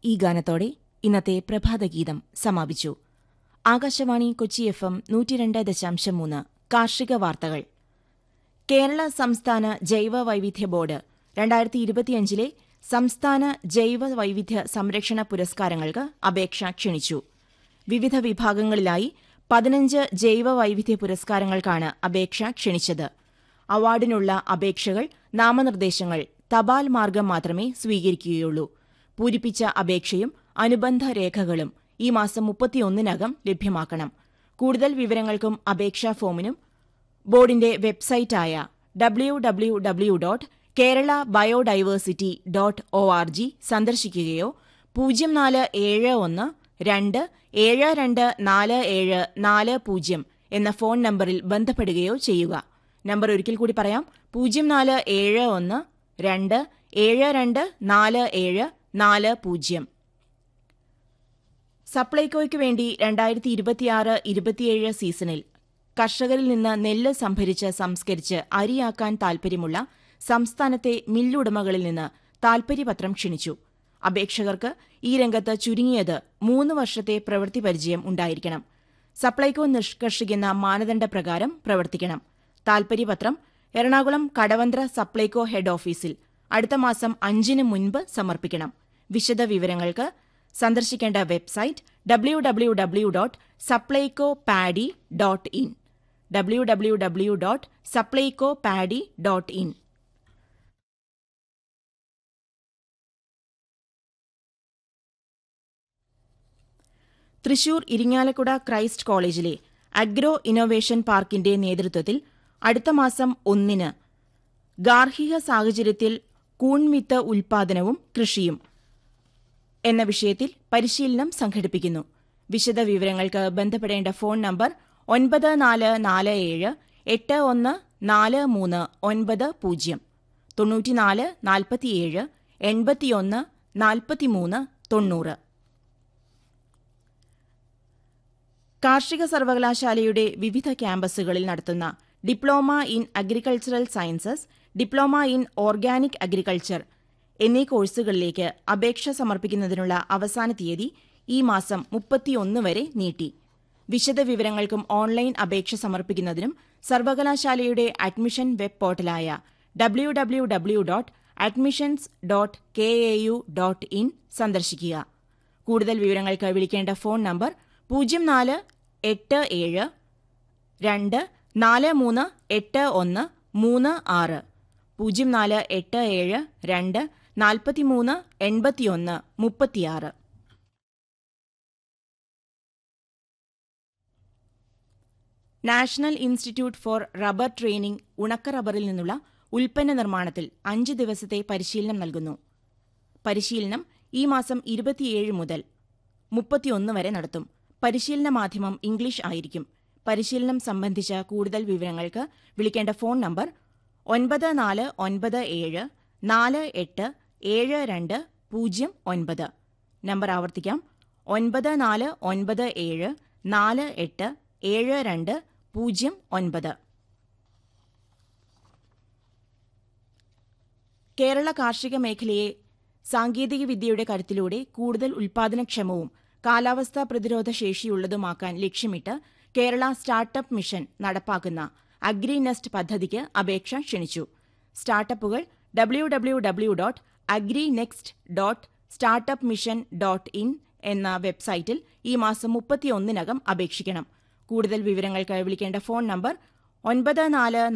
ഈ ഗാനത്തോടെ ഇന്നത്തെ പ്രഭാതഗീതം സമാപിച്ചു. ആകാശവാണി കൊച്ചി FM 102.3 കാർഷിക വാർത്തകൾ. കേരള സംസ്ഥാന ജൈവ വൈവിധ്യ ബോർഡ് 2025 സംസ്ഥാന ജൈവ വൈവിധ്യ സംരക്ഷണ പുരസ്കാരങ്ങൾക്ക് അപേക്ഷ ക്ഷണിച്ചു. വിവിധ വിഭാഗങ്ങളിലായി 15 ജൈവ വൈവിധ്യ പുരസ്കാരങ്ങൾക്കാണ് അപേക്ഷ ക്ഷണിച്ചത്. അവാർഡിനുള്ള അപേക്ഷകൾ, നാമനിർദ്ദേശങ്ങൾ തപാൽ മാർഗം മാത്രമേ സ്വീകരിക്കുകയുള്ളൂ. പൂരിപ്പിച്ച അപേക്ഷയും അനുബന്ധ രേഖകളും ഈ മാസം 31-നകം ലഭ്യമാക്കണം. കൂടുതൽ വിവരങ്ങൾക്കും അപേക്ഷാ ഫോമിനും ബോർഡിന്റെ വെബ്സൈറ്റായ www.keralabiodiversity.org സന്ദർശിക്കുകയോ 0471-2724740 എന്ന ഫോൺ നമ്പറിൽ ബന്ധപ്പെടുകയോ ചെയ്യുക. നമ്പർ ഒരിക്കൽ കൂടി പറയാം: 0471-2724740. സപ്ലൈകോയ്ക്ക് വേണ്ടി 2026-27 സീസണിൽ കർഷകരിൽ നിന്ന് നെല്ല് സംഭരിച്ച് സംസ്കരിച്ച് അരിയാക്കാൻ താൽപര്യമുള്ള സംസ്ഥാനത്തെ മില്ലുടമകളിൽ നിന്ന് താൽപര്യപത്രം ക്ഷണിച്ചു. അപേക്ഷകർക്ക് ഈ രംഗത്ത് ചുരുങ്ങിയത് 3 വർഷത്തെ പ്രവൃത്തി പരിചയം ഉണ്ടായിരിക്കണം. സപ്ലൈകോ നിഷ്കർഷിക്കുന്ന മാനദണ്ഡപ്രകാരം പ്രവർത്തിക്കണം. താൽപര്യപത്രം എറണാകുളം കടവന്ത്ര സപ്ലൈകോ ഹെഡ് ഓഫീസിൽ അടുത്ത മാസം 5-ന് മുൻപ് സമർപ്പിക്കണം. വിശദ വിവരങ്ങൾക്ക് സന്ദർശിക്കേണ്ട website www.supplycopaddy.in www.supplycopaddy.in. Thrissur Irinjalakuda Christ കോളേജിലെ അഗ്രോ ഇന്നൊവേഷൻ പാർക്കിന്റെ നേതൃത്വത്തിൽ അടുത്ത മാസം 1-ന് ഗാർഹിക സാഹചര്യത്തിൽ കൂൺവിത്ത് ഉൽപാദനവും കൃഷിയും എന്ന വിഷയത്തിൽ പരിശീലനം സംഘടിപ്പിക്കുന്നു. വിശദ വിവരങ്ങൾക്ക് ബന്ധപ്പെടേണ്ട ഫോൺ നമ്പർ 9447 814390 94 47 81 43 90. കാർഷിക സർവകലാശാലയുടെ വിവിധ ക്യാമ്പസുകളിൽ നടത്തുന്ന diploma in agricultural sciences, diploma in organic agriculture എന്നീ കോഴ്സുകളിലേക്ക് അപേക്ഷ സമർപ്പിക്കുന്നതിനുള്ള അവസാന തീയതി ഈ മാസം 31 വരെ നീട്ടി. വിശദ വിവരങ്ങൾക്കും ഓൺലൈൻ അപേക്ഷ സമർപ്പിക്കുന്നതിനും സർവകലാശാലയുടെ അഡ്മിഷൻ വെബ് പോർട്ടലായ www.admissions.kau.in സന്ദർശിക്കുക. കൂടുതൽ വിവരങ്ങൾക്ക് വിളിക്കേണ്ട phone number 0487 2438136 0487 2438136. National institute four rubber training ഉണക്ക റബ്ബറിൽ നിന്നുള്ള ഉൽപ്പന്ന നിർമ്മാണത്തിൽ 5 ദിവസത്തെ പരിശീലനം നൽകുന്നു. പരിശീലനം ഈ മാസം 27 മുതൽ 31 വരെ നടത്തും. പരിശീലന മാധ്യമം ഇംഗ്ലീഷ് ആയിരിക്കും. പരിശീലനം സംബന്ധിച്ച കൂടുതൽ വിവരങ്ങൾക്ക് വിളിക്കേണ്ട ഫോൺ നമ്പർ 9497 487209. നമ്പർ ആവർത്തിക്കാം: 9497 487209. കേരള കാർഷിക മേഖലയെ സാങ്കേതികവിദ്യയുടെ കരുത്തിലൂടെ കൂടുതൽ ഉൽപാദനക്ഷമവും കാലാവസ്ഥാ പ്രതിരോധ ശേഷിയുള്ളതുമാക്കാൻ ലക്ഷ്യമിട്ട് കേരള സ്റ്റാർട്ടപ്പ് മിഷൻ നടപ്പാക്കുന്ന അഗ്രിനെസ്റ്റ് പദ്ധതിക്ക് അപേക്ഷ ക്ഷണിച്ചു. സ്റ്റാർട്ടപ്പുകൾ www.agrinext.startupmission.in എന്ന വെബ്സൈറ്റിൽ ഈ മാസം 31-നകം അപേക്ഷിക്കണം. കൂടുതൽ വിവരങ്ങൾക്ക് വിളിക്കേണ്ട ഫോൺ നമ്പർ 94